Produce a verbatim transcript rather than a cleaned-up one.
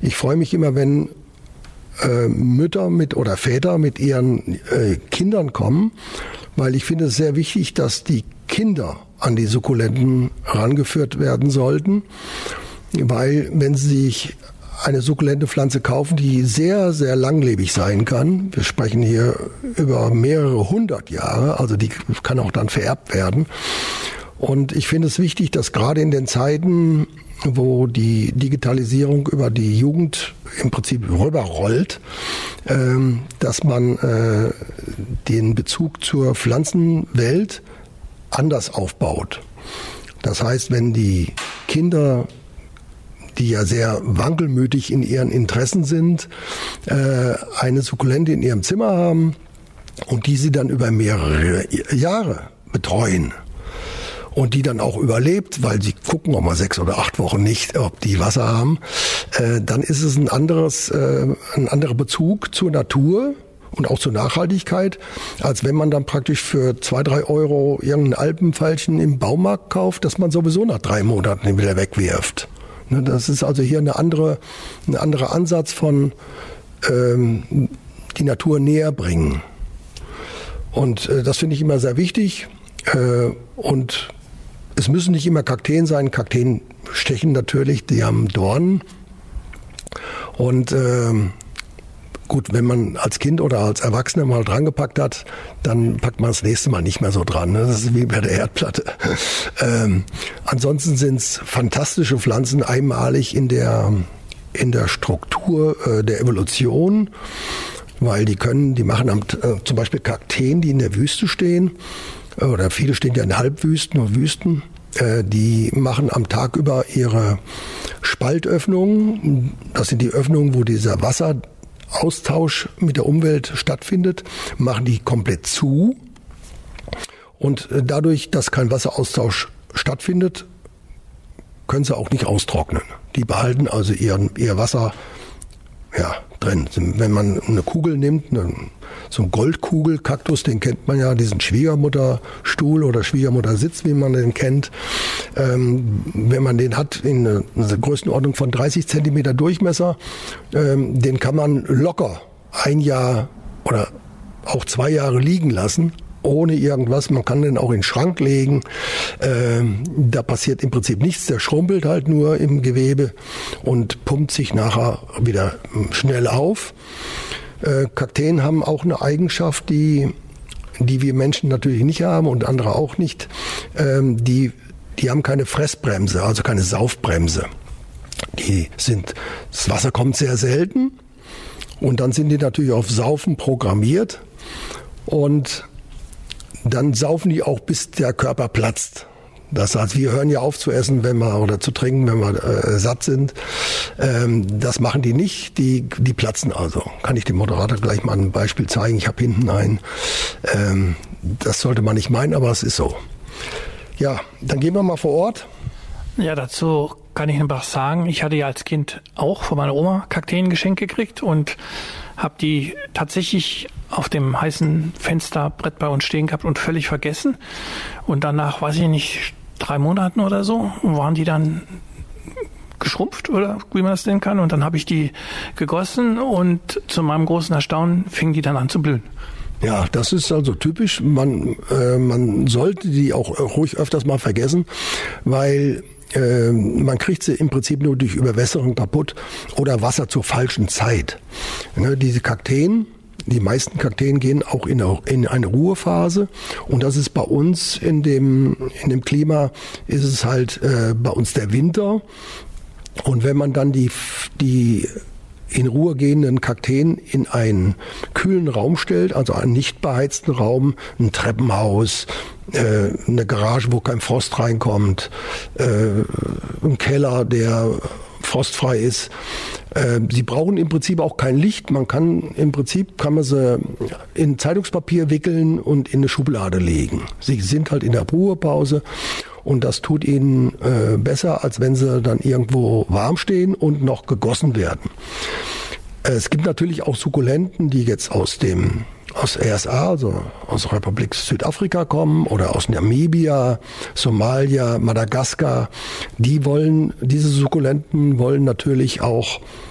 Ich freue mich immer, wenn äh, Mütter mit oder Väter mit ihren äh, Kindern kommen, weil ich finde es sehr wichtig, dass die Kinder an die Sukkulenten herangeführt werden sollten, weil wenn sie sich eine sukkulente Pflanze kaufen, die sehr, sehr langlebig sein kann. Wir sprechen hier über mehrere hundert Jahre, also die kann auch dann vererbt werden. Und ich finde es wichtig, dass gerade in den Zeiten, wo die Digitalisierung über die Jugend im Prinzip rüberrollt, dass man den Bezug zur Pflanzenwelt anders aufbaut. Das heißt, wenn die Kinder, die ja sehr wankelmütig in ihren Interessen sind, äh, eine Sukkulente in ihrem Zimmer haben und die sie dann über mehrere Jahre betreuen und die dann auch überlebt, weil sie gucken auch mal sechs oder acht Wochen nicht, ob die Wasser haben, äh, dann ist es ein anderes, äh, ein anderer Bezug zur Natur und auch zur Nachhaltigkeit, als wenn man dann praktisch für zwei, drei Euro irgendein Alpenfeilchen im Baumarkt kauft, das man sowieso nach drei Monaten wieder wegwirft. Das ist also hier eine andere, ein anderer Ansatz von ähm, die Natur näher bringen. Und äh, das finde ich immer sehr wichtig. Äh, und es müssen nicht immer Kakteen sein. Kakteen stechen natürlich, die haben Dornen. Und äh, gut, wenn man als Kind oder als Erwachsener mal dran gepackt hat, dann packt man das nächste Mal nicht mehr so dran. Ne? Das ist wie bei der Erdplatte. ähm, ansonsten sind es fantastische Pflanzen, einmalig in der, in der Struktur äh, der Evolution, weil die können, die machen am, äh, zum Beispiel Kakteen, die in der Wüste stehen, äh, oder viele stehen ja in Halbwüsten oder Wüsten, äh, die machen am Tag über ihre Spaltöffnungen. Das sind die Öffnungen, wo dieser Wasser Austausch mit der Umwelt stattfindet, machen die komplett zu. Und dadurch, dass kein Wasseraustausch stattfindet, können sie auch nicht austrocknen. Die behalten also ihren, ihr Wasser ja, drin. Wenn man eine Kugel nimmt, eine, so ein Goldkugel-Kaktus, den kennt man ja, diesen Schwiegermutterstuhl oder Schwiegermuttersitz, wie man den kennt. Ähm, wenn man den hat in einer Größenordnung von dreißig Zentimeter Durchmesser, ähm, den kann man locker ein Jahr oder auch zwei Jahre liegen lassen, ohne irgendwas. Man kann den auch in den Schrank legen. Ähm, da passiert im Prinzip nichts. Der schrumpelt halt nur im Gewebe und pumpt sich nachher wieder schnell auf. Äh, Kakteen haben auch eine Eigenschaft, die, die wir Menschen natürlich nicht haben und andere auch nicht. Ähm, die, die haben keine Fressbremse, also keine Saufbremse. Die sind, das Wasser kommt sehr selten und dann sind die natürlich auf Saufen programmiert und dann saufen die auch, bis der Körper platzt. Das heißt, wir hören ja auf zu essen, wenn wir oder zu trinken, wenn wir äh, satt sind. Ähm, das machen die nicht, die, die platzen also. Kann ich dem Moderator gleich mal ein Beispiel zeigen? Ich habe hinten einen. Ähm, das sollte man nicht meinen, aber es ist so. Ja, dann gehen wir mal vor Ort. Ja, dazu kann ich einfach sagen, ich hatte ja als Kind auch von meiner Oma Kakteen geschenkt gekriegt und habe die tatsächlich auf dem heißen Fensterbrett bei uns stehen gehabt und völlig vergessen. Und danach, weiß ich nicht, drei Monaten oder so, waren die dann geschrumpft oder wie man das nennen kann. Und dann habe ich die gegossen und zu meinem großen Erstaunen fingen die dann an zu blühen. Ja, das ist also typisch. Man, äh, man sollte die auch ruhig öfters mal vergessen, weil äh, man kriegt sie im Prinzip nur durch Überwässerung kaputt oder Wasser zur falschen Zeit. Ne, diese Kakteen, die meisten Kakteen gehen auch in eine, in eine Ruhephase und das ist bei uns in dem, in dem Klima, ist es halt äh, bei uns der Winter und wenn man dann die, die in Ruhe gehenden Kakteen in einen kühlen Raum stellt, also einen nicht beheizten Raum, ein Treppenhaus, äh, eine Garage, wo kein Frost reinkommt, äh, ein Keller, der frostfrei ist. Äh, sie brauchen im Prinzip auch kein Licht. Man kann im Prinzip kann man sie in Zeitungspapier wickeln und in eine Schublade legen. Sie sind halt in der Ruhepause. Und das tut ihnen äh, besser, als wenn sie dann irgendwo warm stehen und noch gegossen werden. Äh, es gibt natürlich auch Sukkulenten, die jetzt aus dem aus R S A, also aus der Republik Südafrika kommen oder aus Namibia, Somalia, Madagaskar. Die wollen, diese Sukkulenten wollen natürlich auch